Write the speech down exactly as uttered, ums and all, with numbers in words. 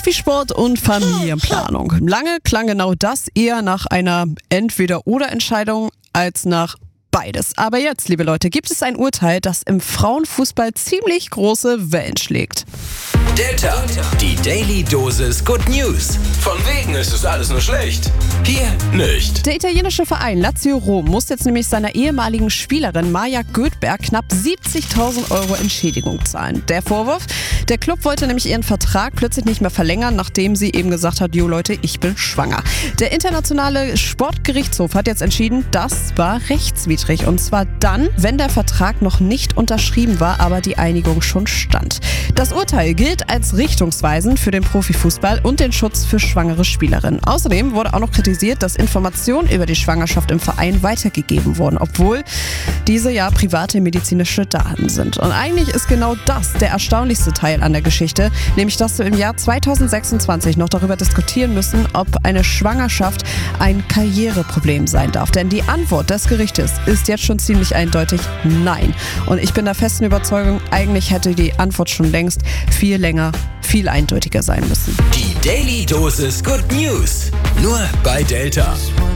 Profisport und Familienplanung. Lange klang genau das eher nach einer Entweder-oder-Entscheidung als nach beides. Aber jetzt, liebe Leute, gibt es ein Urteil, das im Frauenfußball ziemlich große Wellen schlägt. Delta, die Daily Dosis Good News. Von wegen ist es alles nur schlecht. Hier nicht. Der italienische Verein Lazio Rom muss jetzt nämlich seiner ehemaligen Spielerin Maja Göthberg knapp siebzigtausend Euro Entschädigung zahlen. Der Vorwurf? Der Club wollte nämlich ihren Vertrag plötzlich nicht mehr verlängern, nachdem sie eben gesagt hat, jo Leute, ich bin schwanger. Der internationale Sportgerichtshof hat jetzt entschieden, das war rechtswidrig. Und zwar dann, wenn der Vertrag noch nicht unterschrieben war, aber die Einigung schon stand. Das Urteil gilt als richtungsweisend für den Profifußball und den Schutz für schwangere Spielerinnen. Außerdem wurde auch noch kritisiert, dass Informationen über die Schwangerschaft im Verein weitergegeben wurden, obwohl diese ja private medizinische Daten sind. Und eigentlich ist genau das der erstaunlichste Teil an der Geschichte, nämlich dass wir im Jahr zweitausendsechsundzwanzig noch darüber diskutieren müssen, ob eine Schwangerschaft ein Karriereproblem sein darf. Denn die Antwort des Gerichtes ist jetzt schon ziemlich eindeutig nein. Und ich bin der festen Überzeugung, eigentlich hätte die Antwort schon längst viel länger, viel eindeutiger sein müssen. Die Daily Dosis Good News. Nur bei Delta.